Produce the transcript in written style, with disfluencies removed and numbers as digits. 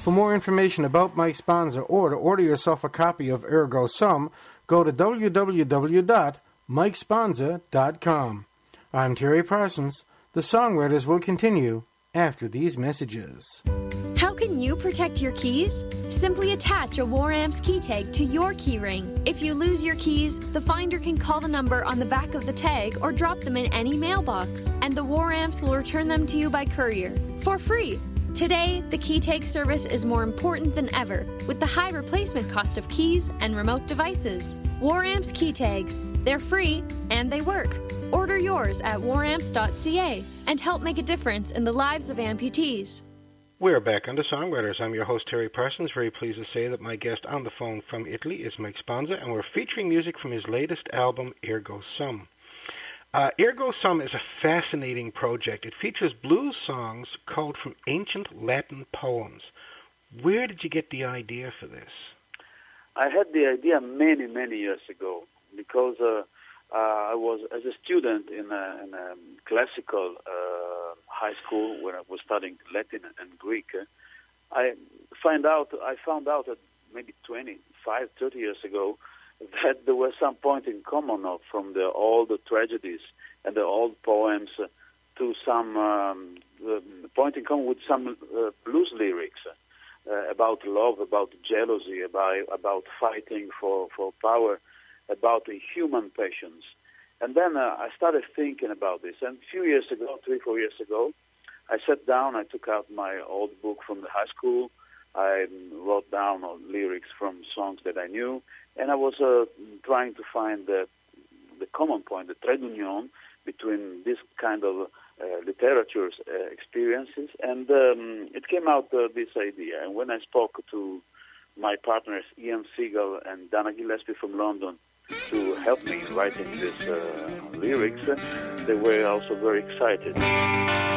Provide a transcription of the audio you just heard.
For more information about Mike Sponza or to order yourself a copy of Ergo Sum, go to www.mikesponza.com. I'm Terry Parsons. The Songwriters will continue after these messages. How can you protect your keys? Simply attach a War Amps key tag to your key ring. If you lose your keys, the finder can call the number on the back of the tag or drop them in any mailbox, and the War Amps will return them to you by courier for free. Today, the key tag service is more important than ever with the high replacement cost of keys and remote devices. War Amps key tags. They're free and they work. Order yours at waramps.ca and help make a difference in the lives of amputees. We're back on The Songwriters. I'm your host, Terry Parsons. Very pleased to say that my guest on the phone from Italy is Mike Sponza, and we're featuring music from his latest album, Ergo Sum. Ergo Sum is a fascinating project. It features blues songs culled from ancient Latin poems. Where did you get the idea for this? I had the idea many, many years ago because I was, as a student in a classical high school where I was studying Latin and Greek, I found out that maybe 25, 30 years ago that there was some point in common from the old tragedies and the old poems to some point in common with some blues lyrics about love, about jealousy, about fighting for power, about human passions. And then I started thinking about this. And a few years ago, 3-4 years ago, I sat down, I took out my old book from the high school, I wrote down lyrics from songs that I knew, and I was trying to find the common point, the trait d'union between this kind of literature's experiences, and it came out this idea. And when I spoke to my partners, Ian Siegel and Dana Gillespie from London, to help me in writing these lyrics, they were also very excited.